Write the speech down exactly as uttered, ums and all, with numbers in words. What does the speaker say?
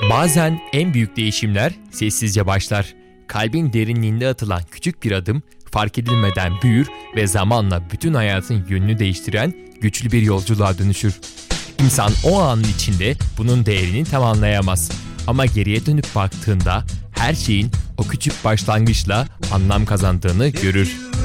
Bazen en büyük değişimler sessizce başlar. Kalbin derinliğinde atılan küçük bir adım fark edilmeden büyür ve zamanla bütün hayatın yönünü değiştiren güçlü bir yolculuğa dönüşür. İnsan o anın içinde bunun değerini tam anlayamaz. Ama geriye dönüp baktığında her şeyin o küçük başlangıçla anlam kazandığını görür.